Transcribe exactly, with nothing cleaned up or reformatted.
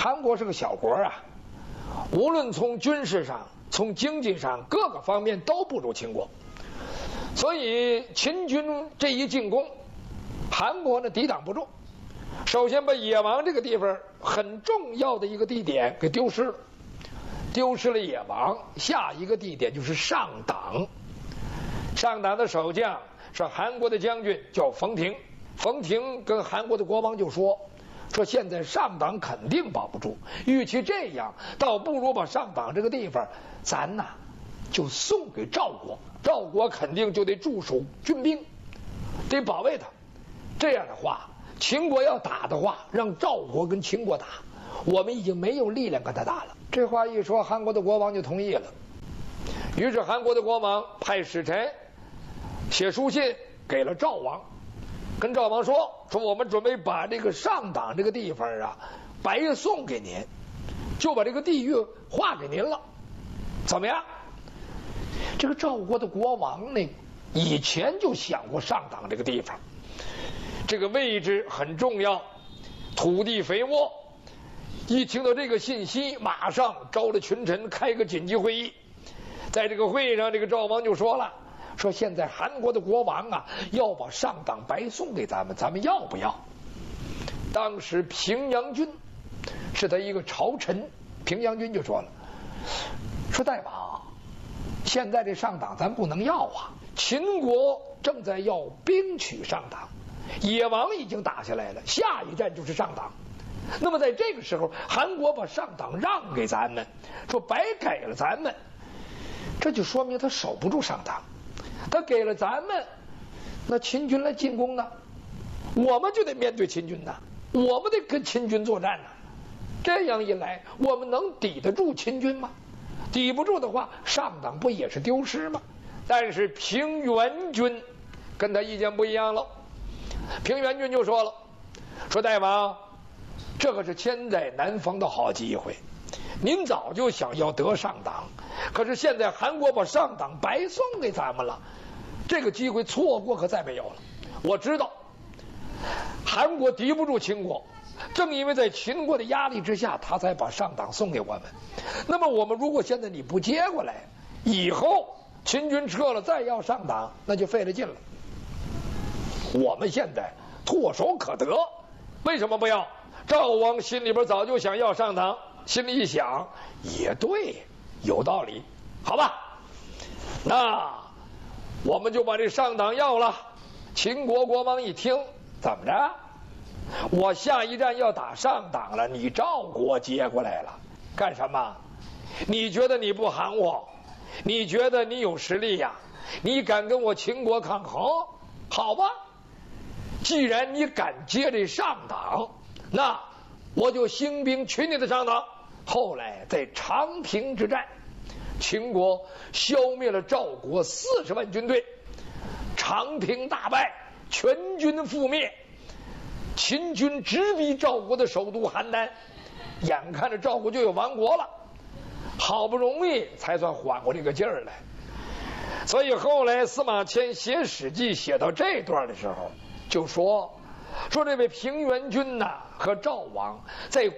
韩国是个小国啊，无论从军事上、从经济上各个方面都不如秦国，所以秦军这一进攻，韩国呢抵挡不住。首先把野王这个地方很重要的一个地点给丢失了，丢失了野王，下一个地点就是上党。上党的守将是韩国的将军，叫冯亭。冯亭跟韩国的国王就说说现在上党肯定保不住，与其这样，倒不如把上党这个地方咱呐就送给赵国，赵国肯定就得驻守军兵，得保卫他。这样的话，秦国要打的话，让赵国跟秦国打，我们已经没有力量跟他打了。这话一说，韩国的国王就同意了。于是韩国的国王派使臣写书信给了赵王，跟赵王说说我们准备把这个上党这个地方啊白送给您，就把这个地域划给您了，怎么样？这个赵国的国王呢，以前就想过上党这个地方，这个位置很重要，土地肥沃。一听到这个信息，马上招了群臣开个紧急会议。在这个会议上，这个赵王就说了，说现在韩国的国王啊要把上党白送给咱们，咱们要不要？当时平阳君是他一个朝臣，平阳君就说了，说大王，现在这上党咱不能要啊，秦国正在要兵取上党，野王已经打下来了，下一站就是上党。那么在这个时候，韩国把上党让给咱们，说白给了咱们，这就说明他守不住上党。他给了咱们，那秦军来进攻呢，我们就得面对秦军呢，我们得跟秦军作战呢。这样一来，我们能抵得住秦军吗？抵不住的话，上党不也是丢失吗？但是平原君跟他意见不一样了。平原君就说了，说大王，这可是千载难逢的好机会，您早就想要得上党，可是现在韩国把上党白送给咱们了，这个机会错过可再没有了。我知道韩国敌不住秦国，正因为在秦国的压力之下，他才把上党送给我们。那么我们如果现在你不接过来，以后秦军撤了再要上党，那就费了劲了。我们现在唾手可得，为什么不要？赵王心里边早就想要上党，心里一想也对，有道理，好吧，那我们就把这上党要了。秦国国王一听，怎么着？我下一站要打上党了，你赵国接过来了，干什么？你觉得你不含我？你觉得你有实力呀？你敢跟我秦国抗衡？好吧，既然你敢接这上党，那我就兴兵取你的上党。后来在长平之战，秦国消灭了赵国四十万军队，长平大败，全军覆灭。秦军直逼赵国的首都邯郸，眼看着赵国就要亡国了，好不容易才算缓过这个劲儿来。所以后来司马迁写《史记》写到这段的时候，就说说这位平原君呐、啊、和赵王在